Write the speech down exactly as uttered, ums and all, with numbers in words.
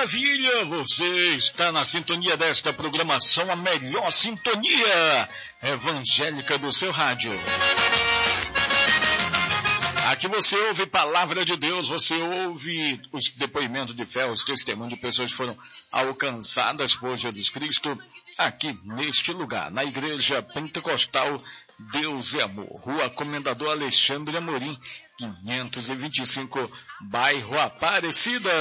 maravilha! Você está na sintonia desta programação, a melhor sintonia evangélica do seu rádio. Aqui você ouve palavra de Deus, você ouve os depoimentos de fé, os testemunhos de pessoas que foram alcançadas por Jesus Cristo, aqui neste lugar, na Igreja Pentecostal Deus é Amor, Rua Comendador Alexandre Amorim, quinhentos e vinte e cinco, bairro Aparecida.